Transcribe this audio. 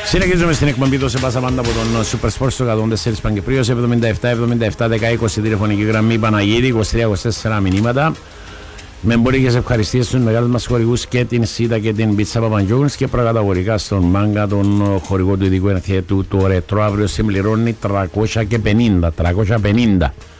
Συνεχίζουμε στην εκπομπή του σε πάσα πάντα από τον Super Sport στο 104 Παγκυπρίος 77-77-10-20 τηλεφωνική γραμμή Παναγίδη 23-24 μηνύματα. Με εμπορικές ευχαριστίες στους μεγάλους μας χορηγούς και την ΣΥΤΑ και την Πίτσα Παπαντζόγνης και προκαταγορικά στον Μάγκα τον χορηγό του ειδικού ενθέτου. Το ρετρό αύριο συμπληρώνει 350.